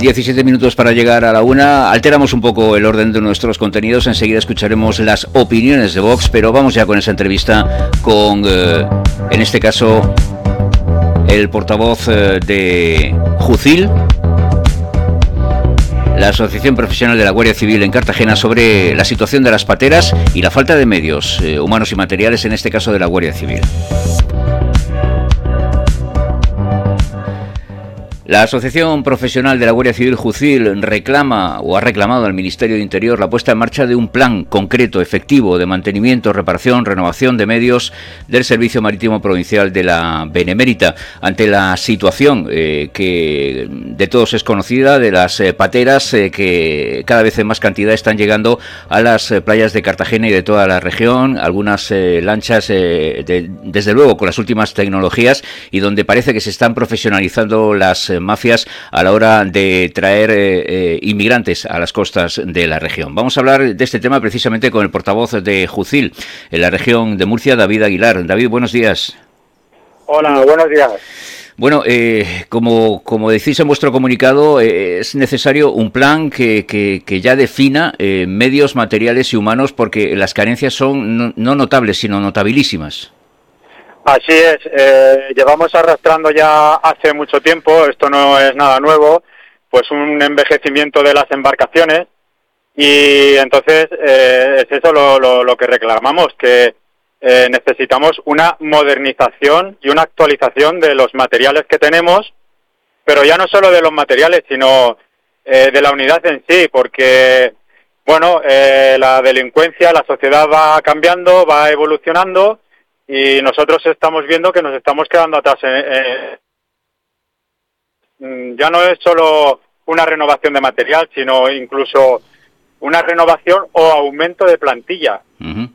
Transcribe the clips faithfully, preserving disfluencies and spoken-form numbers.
diecisiete minutos para llegar a la una. Alteramos un poco el orden de nuestros contenidos. Enseguida escucharemos las opiniones de Vox, pero vamos ya con esa entrevista con, eh, en este caso, el portavoz eh, de Jucil, la Asociación Profesional de la Guardia Civil en Cartagena, sobre la situación de las pateras y la falta de medios eh, humanos y materiales, en este caso de la Guardia Civil. La Asociación Profesional de la Guardia Civil Jucil reclama o ha reclamado al Ministerio de Interior la puesta en marcha de un plan concreto, efectivo, de mantenimiento, reparación, renovación de medios del Servicio Marítimo Provincial de la Benemérita, ante la situación eh, que de todos es conocida de las eh, pateras eh, que cada vez en más cantidad están llegando a las eh, playas de Cartagena y de toda la región, algunas eh, lanchas eh, de, desde luego con las últimas tecnologías, y donde parece que se están profesionalizando las eh, mafias a la hora de traer eh, eh, inmigrantes a las costas de la región. Vamos a hablar de este tema precisamente con el portavoz de Jucil en la región de Murcia, David Aguilar. David, buenos días. Hola, buenos días. Bueno, eh, como, como decís en vuestro comunicado, eh, es necesario un plan que, que, que ya defina eh, medios, materiales y humanos, porque las carencias son no, no notables, sino notabilísimas. Así es, eh, llevamos arrastrando ya hace mucho tiempo, esto no es nada nuevo, pues un envejecimiento de las embarcaciones, y entonces eh, es eso lo, lo, lo que reclamamos, que eh, necesitamos una modernización y una actualización de los materiales que tenemos, pero ya no solo de los materiales, sino eh, de la unidad en sí, porque bueno, eh, la delincuencia, la sociedad va cambiando, va evolucionando, y nosotros estamos viendo que nos estamos quedando atrás. Eh, eh, ya no es solo una renovación de material, sino incluso una renovación o aumento de plantilla. Uh-huh.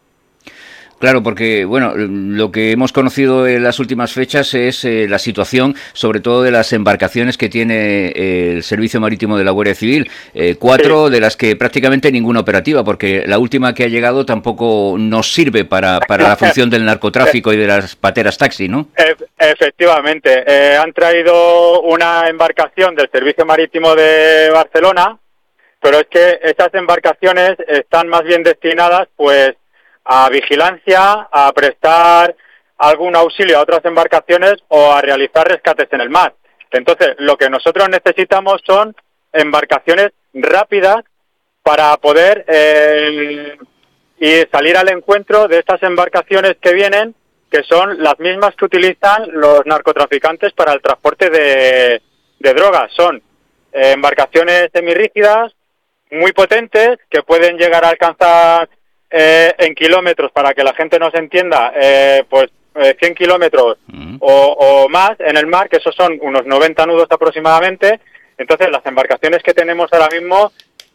Claro, porque bueno, lo que hemos conocido en las últimas fechas es eh, la situación, sobre todo de las embarcaciones que tiene eh, el Servicio Marítimo de la Guardia Civil, eh, cuatro sí. de las que prácticamente ninguna operativa, porque la última que ha llegado tampoco nos sirve para, para la función del narcotráfico y de las pateras taxi, ¿no? Efectivamente, eh, han traído una embarcación del Servicio Marítimo de Barcelona, pero es que estas embarcaciones están más bien destinadas, pues, a vigilancia, a prestar algún auxilio a otras embarcaciones o a realizar rescates en el mar. Entonces, lo que nosotros necesitamos son embarcaciones rápidas para poder eh, y salir al encuentro de estas embarcaciones que vienen, que son las mismas que utilizan los narcotraficantes para el transporte de, de drogas. Son eh, embarcaciones semirrígidas, muy potentes, que pueden llegar a alcanzar Eh, en kilómetros, para que la gente nos entienda, eh, pues eh, cien kilómetros uh-huh. o, o más en el mar, que esos son unos noventa nudos aproximadamente. Entonces las embarcaciones que tenemos ahora mismo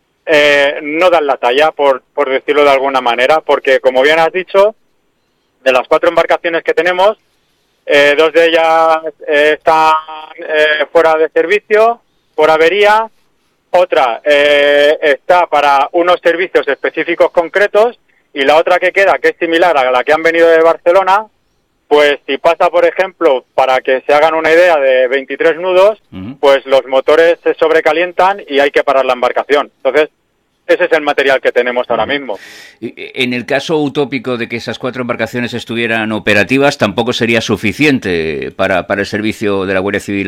eh, no dan la talla, por, por decirlo de alguna manera, porque como bien has dicho, de las cuatro embarcaciones que tenemos, eh, dos de ellas eh, están eh, fuera de servicio, por avería. Otra eh, está para unos servicios específicos concretos, y la otra que queda, que es similar a la que han venido de Barcelona, pues si pasa, por ejemplo, para que se hagan una idea, de veintitrés nudos, uh-huh. pues los motores se sobrecalientan y hay que parar la embarcación. Entonces, ese es el material que tenemos ahora mismo. En el caso utópico de que esas cuatro embarcaciones estuvieran operativas, tampoco sería suficiente para, para el servicio de la Guardia Civil